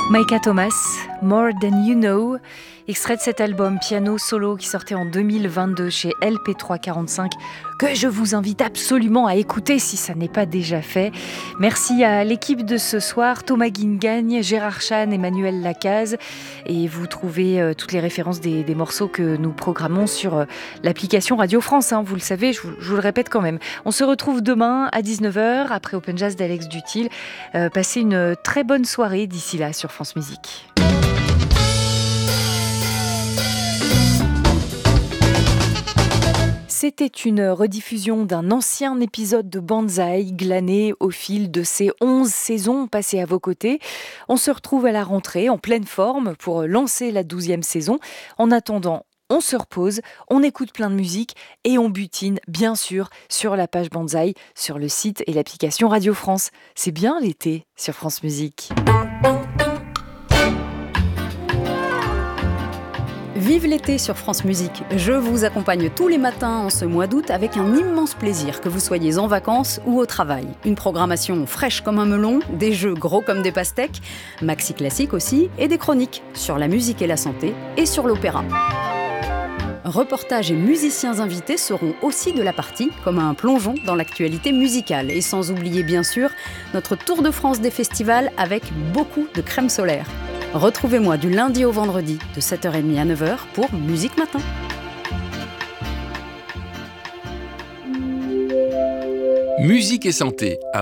Maïka Thomas, More Than You Know, extrait de cet album piano solo qui sortait en 2022 chez LP345, que je vous invite absolument à écouter si ça n'est pas déjà fait. Merci à l'équipe de ce soir, Thomas Guingagne, Gérard Chan, Emmanuel Lacaze, et vous trouvez toutes les références des morceaux que nous programmons sur l'application Radio France, vous le savez, je vous le répète quand même. On se retrouve demain à 19h après Open Jazz d'Alex Dutil. Passez une très bonne soirée d'ici là sur France Musique. C'était une rediffusion d'un ancien épisode de Banzai glané au fil de ces 11 saisons passées à vos côtés. On se retrouve à la rentrée en pleine forme pour lancer la 12e saison. En attendant, on se repose, on écoute plein de musique et on butine, bien sûr, sur la page Banzai, sur le site et l'application Radio France. C'est bien l'été sur France Musique. Vive l'été sur France Musique. Je vous accompagne tous les matins en ce mois d'août avec un immense plaisir, que vous soyez en vacances ou au travail. Une programmation fraîche comme un melon, des jeux gros comme des pastèques, maxi classiques aussi, et des chroniques sur la musique et la santé et sur l'opéra. Reportages et musiciens invités seront aussi de la partie, comme un plongeon dans l'actualité musicale. Et sans oublier bien sûr notre tour de France des festivals avec beaucoup de crème solaire. Retrouvez-moi du lundi au vendredi de 7h30 à 9h pour Musique Matin. Musique et santé.